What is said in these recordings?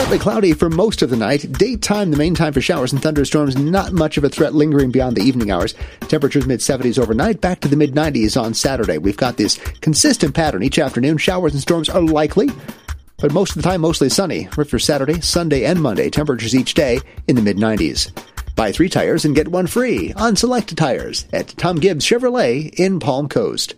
Partly cloudy for most of the night. Daytime, the main time for showers and thunderstorms. Not much of a threat lingering beyond the evening hours. Temperatures mid-70s overnight, back to the mid-90s on Saturday. We've got this consistent pattern each afternoon. Showers and storms are likely, but most of the time mostly sunny. For Saturday, Sunday, and Monday, temperatures each day in the mid-90s. Buy 3 tires and get 1 free on select tires at Tom Gibbs Chevrolet in Palm Coast.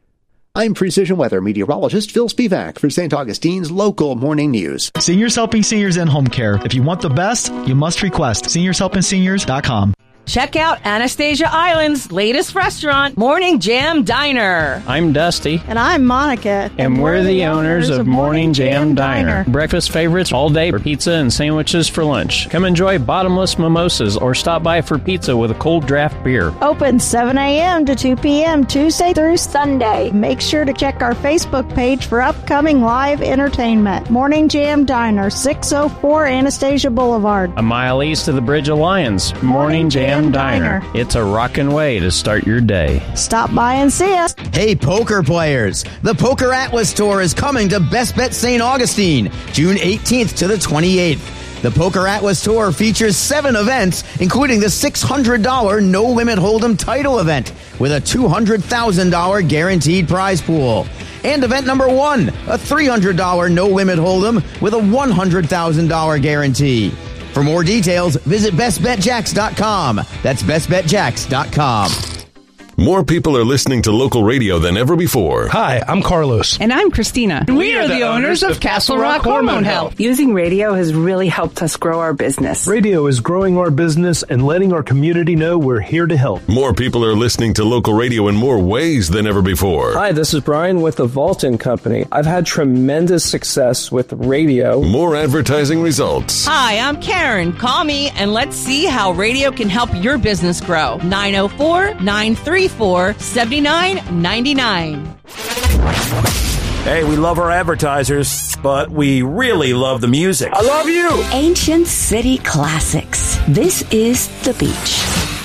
I'm Precision Weather meteorologist Phil Spivak for St. Augustine's local morning news. Seniors Helping Seniors in Home Care. If you want the best, you must request seniorshelpingseniors.com. Check out Anastasia Island's latest restaurant, Morning Jam Diner. I'm Dusty. And I'm Monica. And we're the owners of Morning Jam Diner. Breakfast favorites all day for pizza and sandwiches for lunch. Come enjoy bottomless mimosas or stop by for pizza with a cold draft beer. Open 7 a.m. to 2 p.m. Tuesday through Sunday. Make sure to check our Facebook page for upcoming live entertainment. Morning Jam Diner, 604 Anastasia Boulevard. A mile east of the Bridge of Lions. Morning Jam Diner. It's a rockin' way to start your day. Stop by and see us. Hey, poker players. The Poker Atlas Tour is coming to Best Bet St. Augustine, June 18th to the 28th. The Poker Atlas Tour features 7 events, including the $600 No Limit Hold'em title event with a $200,000 guaranteed prize pool. And event number 1, a $300 No Limit Hold'em with a $100,000 guarantee. For more details, visit bestbetjacks.com. That's bestbetjacks.com. More people are listening to local radio than ever before. Hi, I'm Carlos. And I'm Christina. We are the owners of Castle Rock Hormone Health. Using radio has really helped us grow our business. Radio is growing our business and letting our community know we're here to help. More people are listening to local radio in more ways than ever before. Hi, this is Brian with the Vaulton Company. I've had tremendous success with radio. More advertising results. Hi, I'm Karen. Call me and let's see how radio can help your business grow. 904-934-7999. Hey, we love our advertisers, but we really love the music. I love you! Ancient City Classics. This is The Beach.